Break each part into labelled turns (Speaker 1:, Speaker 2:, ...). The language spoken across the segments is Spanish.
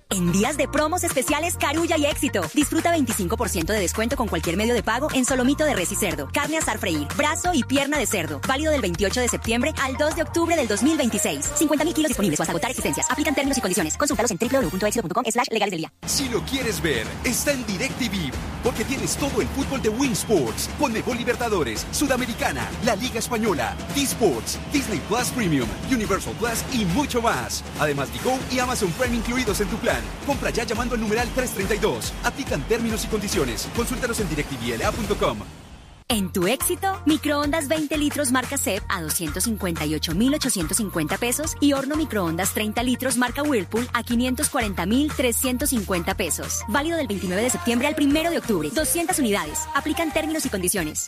Speaker 1: En días de promos especiales Carulla y Éxito. Disfruta 25% de descuento con cualquier medio de pago en solomito de res y cerdo, carne asar freír, brazo y pierna de cerdo. Válido del 28 de septiembre al 2 de octubre del 2026. 50.000 kilos disponibles o hasta agotar existencias. Aplican términos y condiciones. Consúltalos en www.exito.com/legales del día.
Speaker 2: Si lo quieres ver, está en DirecTV, porque tienes todo el fútbol de Win Sports, Conmebol Libertadores, Sudamericana, la Liga Española, D-Sports, Disney Plus Premium, Universal Plus y mucho más. Además, Digo y Amazon Prime incluidos en tu plan. Compra ya llamando al numeral 332. Aplican términos y condiciones. Consúltalos en directvla.com.
Speaker 1: En tu Éxito, microondas 20 litros marca CEP a 258.850 pesos y horno microondas 30 litros marca Whirlpool a 540.350 pesos. Válido del 29 de septiembre al 1 de octubre. 200 unidades. Aplican términos y condiciones.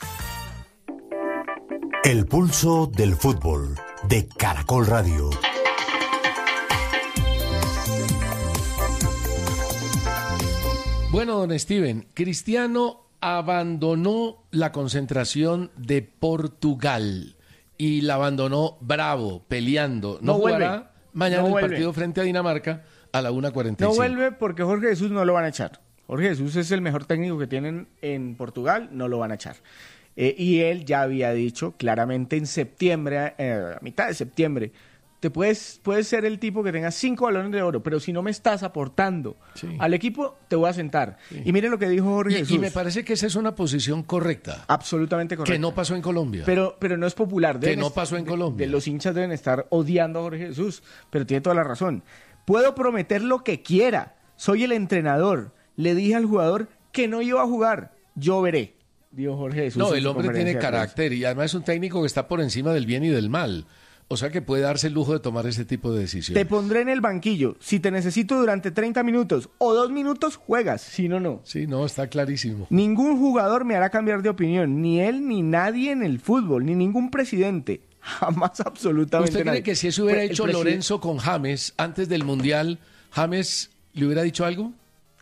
Speaker 3: El pulso del fútbol de Caracol Radio.
Speaker 4: Bueno, don Steven, Cristiano abandonó la concentración de Portugal y la abandonó bravo, peleando. No jugará mañana el partido frente a Dinamarca a la 1:45.
Speaker 5: No vuelve porque Jorge Jesús no lo van a echar. Jorge Jesús es el mejor técnico que tienen en Portugal, no lo van a echar. Y él ya había dicho claramente en septiembre, a mitad de septiembre, puedes ser el tipo que tenga 5 balones de oro, pero si no me estás aportando al equipo, te voy a sentar. Sí. Y mire lo que dijo Jorge Jesús.
Speaker 4: Y me parece que esa es una posición correcta.
Speaker 5: Absolutamente correcta.
Speaker 4: Que no pasó en Colombia.
Speaker 5: Pero no es popular.
Speaker 4: Que no pasó en Colombia.
Speaker 5: Los hinchas deben estar odiando a Jorge Jesús, pero tiene toda la razón. Puedo prometer lo que quiera. Soy el entrenador. Le dije al jugador que no iba a jugar. Yo veré, dijo Jorge Jesús.
Speaker 4: No, el hombre tiene carácter y además es un técnico que está por encima del bien y del mal. O sea que puede darse el lujo de tomar ese tipo de decisiones.
Speaker 5: Te pondré en el banquillo. Si te necesito durante 30 minutos o 2 minutos, juegas. Si no, no.
Speaker 4: Sí, no, está clarísimo.
Speaker 5: Ningún jugador me hará cambiar de opinión. Ni él, ni nadie en el fútbol. Ni ningún presidente. Jamás, absolutamente
Speaker 4: ¿Usted
Speaker 5: nadie.
Speaker 4: cree que si eso hubiera hecho Lorenzo con James antes del Mundial, James le hubiera dicho algo?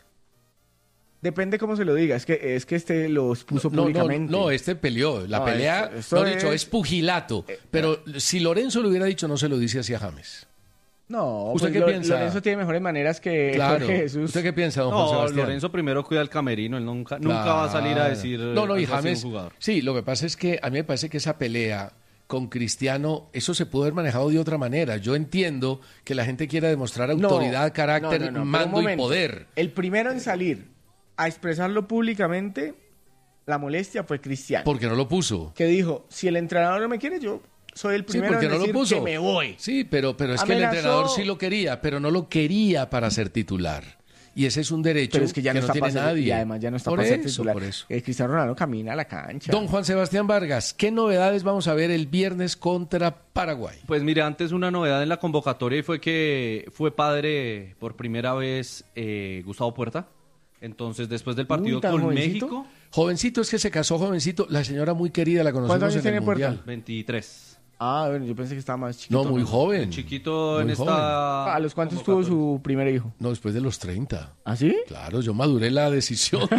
Speaker 5: Depende cómo se lo diga. Es que este lo expuso públicamente.
Speaker 4: No, este peleó. La pelea, es pugilato. Pero si Lorenzo lo hubiera dicho, no se lo dice así a James.
Speaker 5: No,
Speaker 4: ¿usted qué piensa?
Speaker 5: Lorenzo tiene mejores maneras que Jorge Jesús.
Speaker 4: ¿Usted qué piensa, don Juan Sebastián?
Speaker 6: Lorenzo primero cuida el camerino. Él nunca va a salir a decir
Speaker 4: y James, un jugador. Sí, lo que pasa es que a mí me parece que esa pelea con Cristiano, eso se pudo haber manejado de otra manera. Yo entiendo que la gente quiera demostrar autoridad, carácter, mando y poder.
Speaker 5: El primero en salir a expresarlo públicamente, la molestia fue Cristiano.
Speaker 4: Porque no lo puso.
Speaker 5: Que dijo, si el entrenador no me quiere, yo soy el primero en decir que me voy.
Speaker 4: Sí, pero es que el entrenador sí lo quería, pero no lo quería para ser titular. Y ese es un derecho
Speaker 5: que ya no
Speaker 4: tiene nadie.
Speaker 5: Y además ya no está para ser titular. Por eso. Cristiano Ronaldo camina a la cancha.
Speaker 4: Don Juan Sebastián Vargas, ¿qué novedades vamos a ver el viernes contra Paraguay?
Speaker 6: Pues mire, antes una novedad en la convocatoria fue que fue padre por primera vez Gustavo Puerta. Entonces, después del partido con
Speaker 5: jovencito?
Speaker 6: México...
Speaker 4: Jovencito, es que se casó jovencito. La señora muy querida, la conocimos
Speaker 5: en el Mundial.
Speaker 6: Puerta? 23.
Speaker 5: Ah, bueno, yo pensé que estaba más chiquito.
Speaker 4: No, muy joven.
Speaker 6: Chiquito
Speaker 4: muy
Speaker 6: en
Speaker 4: joven.
Speaker 6: esta...
Speaker 5: ¿A los cuántos tuvo su primer hijo?
Speaker 4: No, después de los 30.
Speaker 5: ¿Ah, sí?
Speaker 4: Claro, yo maduré la decisión.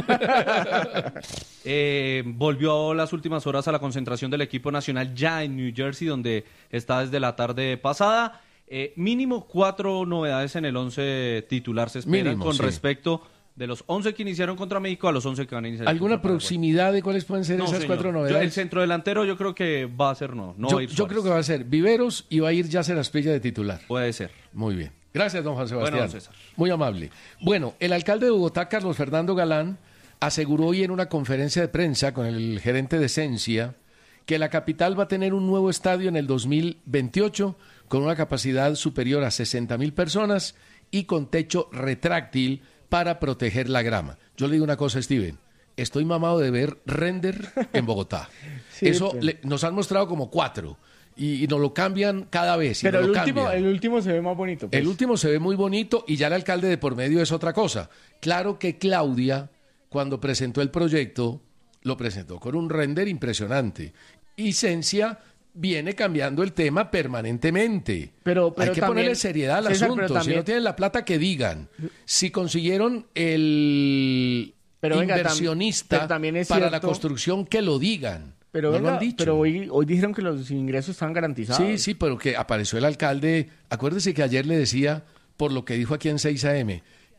Speaker 6: Volvió las últimas horas a la concentración del equipo nacional ya en New Jersey, donde está desde la tarde pasada. Mínimo 4 novedades en el 11 titular se esperan con respecto de los 11 que iniciaron contra México a los 11 que van a iniciar.
Speaker 4: ¿Alguna proximidad de cuáles pueden ser esas 4 novedades?
Speaker 6: El centrodelantero yo creo que va a ser
Speaker 4: yo creo que va a ser Viveros y va a ir Yasser Asprilla de titular.
Speaker 6: Puede ser.
Speaker 4: Muy bien. Gracias, don Juan Sebastián.
Speaker 6: Bueno, don César.
Speaker 4: Muy amable. Bueno, el alcalde de Bogotá, Carlos Fernando Galán, aseguró hoy en una conferencia de prensa con el gerente de Esencia que la capital va a tener un nuevo estadio en el 2028 con una capacidad superior a 60,000 personas y con techo retráctil para proteger la grama. Yo le digo una cosa, Steven, estoy mamado de ver render en Bogotá. Sí, eso nos han mostrado como 4 y nos lo cambian cada vez.
Speaker 5: Pero el último se ve más bonito.
Speaker 4: Pues. El último se ve muy bonito y ya el alcalde de por medio es otra cosa. Claro que Claudia, cuando presentó el proyecto, lo presentó con un render impresionante. Y Esencia viene cambiando el tema permanentemente.
Speaker 5: Pero
Speaker 4: hay que ponerle seriedad al asunto. Si no tienen la plata, que digan. Si consiguieron el inversionista para la construcción, que lo digan.
Speaker 5: Pero,
Speaker 4: no lo han dicho.
Speaker 5: Pero hoy dijeron que los ingresos están garantizados.
Speaker 4: Sí, pero que apareció el alcalde. Acuérdese que ayer le decía, por lo que dijo aquí en 6 AM,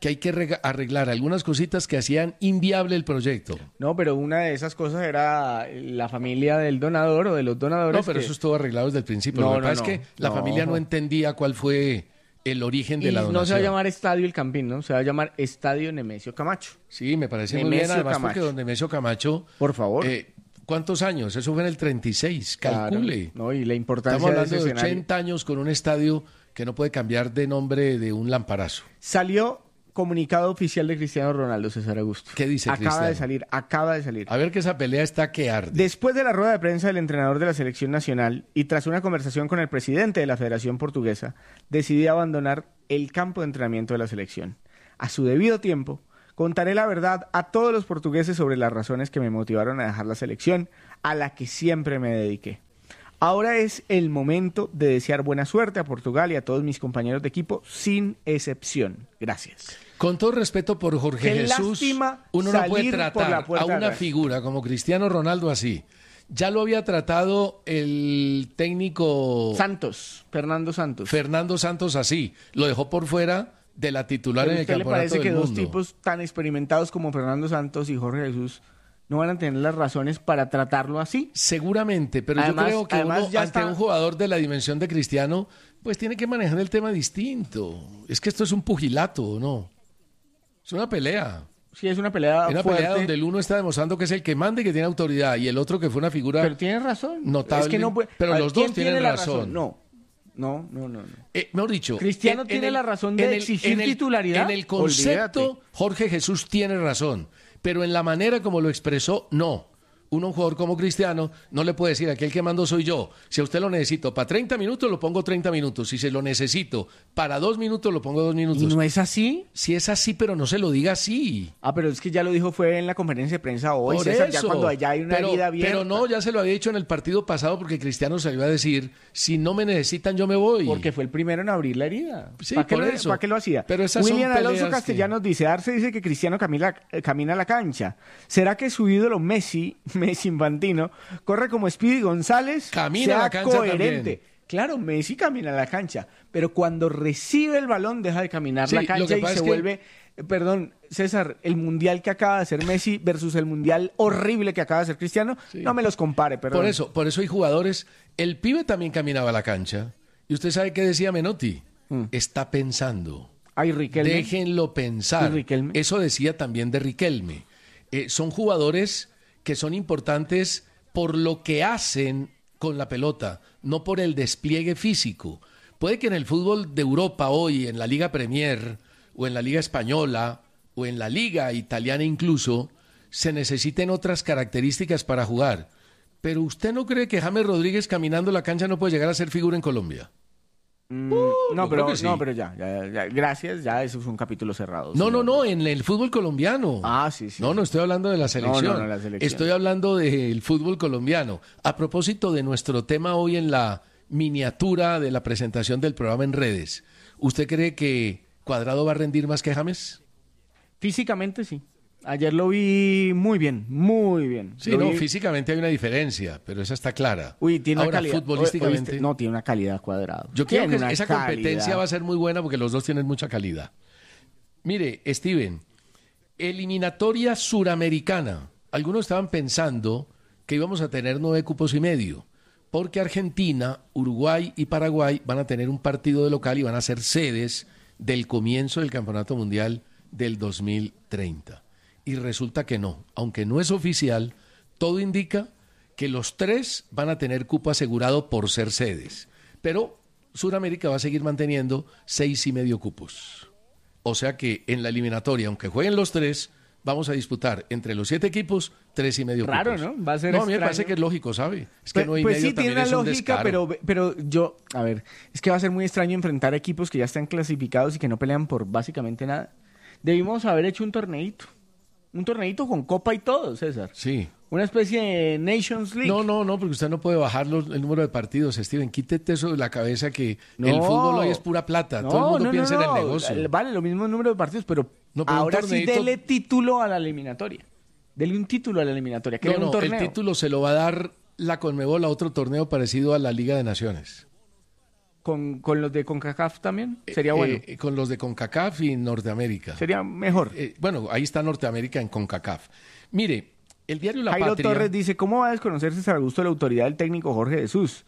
Speaker 4: que hay que arreglar algunas cositas que hacían inviable el proyecto.
Speaker 5: No, pero una de esas cosas era la familia del donador o de los donadores.
Speaker 4: No, pero eso estuvo arreglado desde el principio. Lo que pasa es que la familia no entendía cuál fue el origen de la donación.
Speaker 5: No se va a llamar Estadio El Campín, ¿no? Se va a llamar Estadio Nemesio Camacho.
Speaker 4: Sí, me parece muy bien, además porque don Nemesio Camacho...
Speaker 5: Por favor.
Speaker 4: ¿Cuántos años? Eso fue en el 36, calcule.
Speaker 5: Claro, no, y la importancia.
Speaker 4: Estamos hablando de 80 años con un estadio que no puede cambiar de nombre de un lamparazo.
Speaker 5: Salió comunicado oficial de Cristiano Ronaldo, César Augusto.
Speaker 4: ¿Qué dice Cristiano?
Speaker 5: Acaba de salir.
Speaker 4: A ver que esa pelea está que arde.
Speaker 5: Después de la rueda de prensa del entrenador de la selección nacional y tras una conversación con el presidente de la Federación Portuguesa, decidí abandonar el campo de entrenamiento de la selección. A su debido tiempo, contaré la verdad a todos los portugueses sobre las razones que me motivaron a dejar la selección, a la que siempre me dediqué. Ahora es el momento de desear buena suerte a Portugal y a todos mis compañeros de equipo, sin excepción. Gracias.
Speaker 4: Con todo respeto por Jorge Jesús, uno no puede tratar a una figura como Cristiano Ronaldo así. Ya lo había tratado el técnico...
Speaker 5: Fernando Santos.
Speaker 4: Fernando Santos así. Lo dejó por fuera de la titular en el campeonato del mundo.
Speaker 5: ¿Le parece que dos tipos tan experimentados como Fernando Santos y Jorge Jesús no van a tener las razones para tratarlo así?
Speaker 4: Seguramente, pero además, yo creo que uno, ante un jugador de la dimensión de Cristiano, pues tiene que manejar el tema distinto. Es que esto es un pugilato, ¿no? Es una pelea.
Speaker 5: Sí, es una pelea fuerte.
Speaker 4: Una pelea donde el uno está demostrando que es el que manda y que tiene autoridad, y el otro que fue una figura...
Speaker 5: Pero tiene razón.
Speaker 4: Notable.
Speaker 5: Es que no puede...
Speaker 4: Pero los dos tienen razón.
Speaker 5: No.
Speaker 4: Mejor dicho,
Speaker 5: Cristiano tiene la razón de exigir titularidad.
Speaker 4: En el concepto, Jorge Jesús tiene razón, pero en la manera como lo expresó, no. Un jugador como Cristiano no le puede decir, aquel que mando soy yo. Si a usted lo necesito para 30 minutos, lo pongo 30 minutos. Si se lo necesito para 2 minutos, lo pongo 2 minutos.
Speaker 5: ¿Y no es así?
Speaker 4: Sí es así, pero no se lo diga así.
Speaker 5: Pero es que ya lo dijo, fue en la conferencia de prensa hoy,
Speaker 4: por
Speaker 5: César,
Speaker 4: eso,
Speaker 5: ya cuando allá hay una herida abierta.
Speaker 4: Pero no, ya se lo había dicho en el partido pasado porque Cristiano salió a decir, si no me necesitan, yo me voy.
Speaker 5: Porque fue el primero en abrir la herida.
Speaker 4: Sí,
Speaker 5: ¿Para qué lo hacía?
Speaker 4: Pero
Speaker 5: William Alonso Castellanos dice, Arce dice que Cristiano camina a la cancha. ¿Será que su ídolo Messi infantino, corre como Speedy González?
Speaker 4: Camina a la cancha
Speaker 5: coherente.
Speaker 4: también.
Speaker 5: Claro, Messi camina a la cancha, pero cuando recibe el balón deja de caminar la cancha y se vuelve... Perdón, César, el mundial que acaba de hacer Messi versus el mundial horrible que acaba de hacer Cristiano, no me los compare, perdón.
Speaker 4: Por eso hay jugadores... El pibe también caminaba a la cancha. ¿Y usted sabe qué decía Menotti? Está pensando.
Speaker 5: Ay, Riquelme.
Speaker 4: Déjenlo pensar.
Speaker 5: Riquelme.
Speaker 4: Eso decía también de Riquelme. Son jugadores que son importantes por lo que hacen con la pelota, no por el despliegue físico. Puede que en el fútbol de Europa hoy, en la Liga Premier, o en la Liga Española, o en la Liga Italiana incluso, se necesiten otras características para jugar. Pero ¿usted no cree que James Rodríguez caminando la cancha no puede llegar a ser figura en Colombia?
Speaker 5: Pero ya, gracias, ya eso fue un capítulo cerrado.
Speaker 4: No, en el fútbol colombiano.
Speaker 5: Sí.
Speaker 4: No estoy hablando de la selección.
Speaker 5: No, la selección.
Speaker 4: Estoy hablando del fútbol colombiano. A propósito de nuestro tema hoy en la miniatura de la presentación del programa en redes, ¿usted cree que Cuadrado va a rendir más que James?
Speaker 5: Físicamente sí. Ayer lo vi muy bien.
Speaker 4: Sí, físicamente hay una diferencia, pero esa está clara.
Speaker 5: Tiene
Speaker 4: ahora,
Speaker 5: una calidad.
Speaker 4: Futbolísticamente...
Speaker 5: No, tiene una calidad Cuadrado.
Speaker 4: Yo creo que esa competencia va a ser muy buena porque los dos tienen mucha calidad. Mire, Steven, eliminatoria suramericana. Algunos estaban pensando que íbamos a tener 9 cupos y medio, porque Argentina, Uruguay y Paraguay van a tener un partido de local y van a ser sedes del comienzo del Campeonato Mundial del 2030. Y resulta que no, aunque no es oficial, todo indica que los 3 van a tener cupo asegurado por ser sedes. Pero Sudamérica va a seguir manteniendo 6,5 cupos. O sea que en la eliminatoria, aunque jueguen los 3, vamos a disputar entre los 7 equipos 3,5
Speaker 5: Raro,
Speaker 4: cupos.
Speaker 5: ¿no? Va a ser
Speaker 4: a mí me parece que es lógico, ¿sabe? Es que
Speaker 5: pues sí, tiene una lógica, pero yo, a ver, es que va a ser muy extraño enfrentar equipos que ya están clasificados y que no pelean por básicamente nada. Debimos haber hecho un torneito con copa y todo, César.
Speaker 4: Sí.
Speaker 5: Una especie de Nations League.
Speaker 4: No, porque usted no puede bajar el número de partidos, Steven. Quítete eso de la cabeza que el fútbol hoy es pura plata. Todo el mundo piensa en el negocio.
Speaker 5: Vale, lo mismo número de partidos, pero ahora sí dele título a la eliminatoria. Dele un título a la eliminatoria.
Speaker 4: El título se lo va a dar la Conmebol a otro torneo parecido a la Liga de Naciones.
Speaker 5: ¿Con los de CONCACAF también? Sería bueno.
Speaker 4: Con los de CONCACAF y Norteamérica.
Speaker 5: Sería mejor.
Speaker 4: Bueno, ahí está Norteamérica en CONCACAF. Mire, el diario La
Speaker 5: Jairo
Speaker 4: Patria...
Speaker 5: Torres dice, ¿cómo va a desconocer César Augusto la autoridad del técnico Jorge Jesús?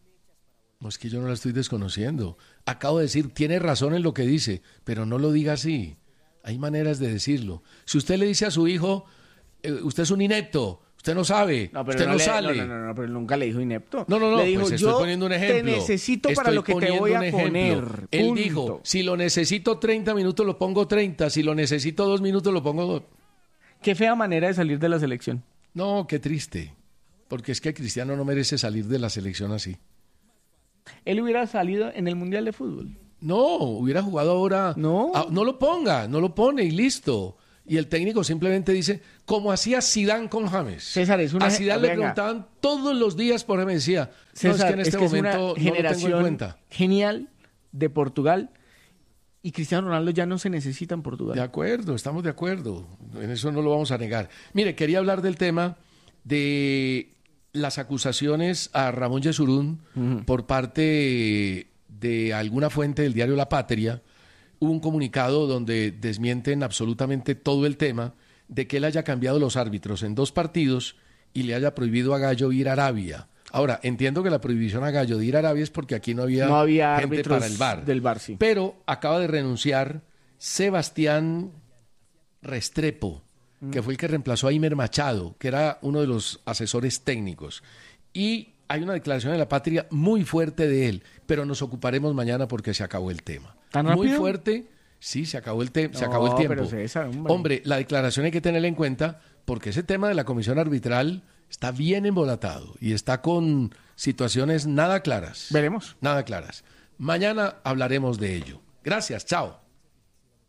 Speaker 4: No, es que yo no la estoy desconociendo. Acabo de decir, tiene razón en lo que dice, pero no lo diga así. Hay maneras de decirlo. Si usted le dice a su hijo, usted es un inepto, usted no sabe, usted no sale.
Speaker 5: No, pero nunca le dijo inepto.
Speaker 4: No,
Speaker 5: le dijo,
Speaker 4: pues estoy poniendo un ejemplo.
Speaker 5: Te necesito para lo que te voy a poner.
Speaker 4: Él dijo, si lo necesito 30 minutos, lo pongo 30. Si lo necesito 2 minutos, lo pongo 2.
Speaker 5: Qué fea manera de salir de la selección.
Speaker 4: No, qué triste. Porque es que Cristiano no merece salir de la selección así.
Speaker 5: Él hubiera salido en el Mundial de Fútbol.
Speaker 4: No, hubiera jugado ahora.
Speaker 5: No.
Speaker 4: No lo ponga, no lo pone y listo. Y el técnico simplemente dice, como hacía Zidane con James.
Speaker 5: César, es una...
Speaker 4: A Zidane le preguntaban todos los días por James. Decía,
Speaker 5: César,
Speaker 4: no, es que en este momento
Speaker 5: es una generación
Speaker 4: no lo tengo en cuenta.
Speaker 5: Genial de Portugal y Cristiano Ronaldo ya no se necesita en Portugal.
Speaker 4: De acuerdo, estamos de acuerdo. En eso no lo vamos a negar. Mire, quería hablar del tema de las acusaciones a Ramón Yesurún por parte de alguna fuente del diario La Patria. Hubo un comunicado donde desmienten absolutamente todo el tema de que él haya cambiado los árbitros en 2 partidos y le haya prohibido a Gallo ir a Arabia. Ahora, entiendo que la prohibición a Gallo de ir a Arabia es porque aquí no había gente para el VAR.
Speaker 5: Del VAR, sí.
Speaker 4: Pero acaba de renunciar Sebastián Restrepo, que fue el que reemplazó a Imer Machado, que era uno de los asesores técnicos. Y hay una declaración de La Patria muy fuerte de él, pero nos ocuparemos mañana porque se acabó el tema.
Speaker 5: ¿Tan
Speaker 4: muy
Speaker 5: rápido?
Speaker 4: Fuerte, sí, se acabó el tiempo.
Speaker 5: Pero César,
Speaker 4: hombre, la declaración hay que tenerla en cuenta porque ese tema de la comisión arbitral está bien embolatado y está con situaciones nada claras.
Speaker 5: Veremos.
Speaker 4: Nada claras. Mañana hablaremos de ello. Gracias, chao.